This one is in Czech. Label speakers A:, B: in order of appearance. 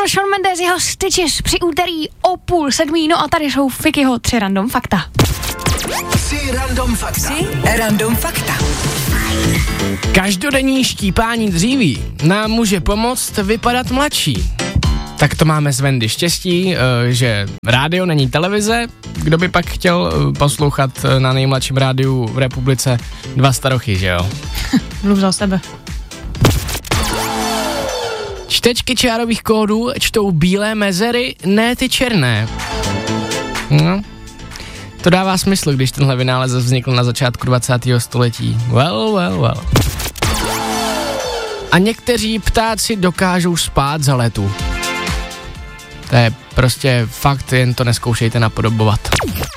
A: byl Shawn Mendes, jeho Stitches při úterý o 6:30, no a tady jsou Fikyho 3 random fakta.
B: 3 random fakta.
C: Každodenní štípání dříví nám může pomoct vypadat mladší. Tak to máme s Wendy štěstí, že rádio není televize. Kdo by pak chtěl poslouchat na nejmladším rádiu v republice 2 starochy, že jo?
A: Mluv za sebe.
C: Čtečky čárových kódů čtou bílé mezery, ne ty černé. No, to dává smysl, když tenhle vynález vznikl na začátku 20. století. Well. A někteří ptáci dokážou spát za letu. To je prostě fakt, jen to nezkoušejte napodobovat.